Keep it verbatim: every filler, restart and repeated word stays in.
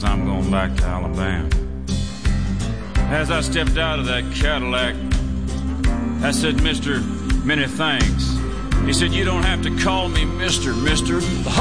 I'm going back to Alabama. As I stepped out of that Cadillac, I said, Mister, many thanks. He said, you don't have to call me Mister, Mister.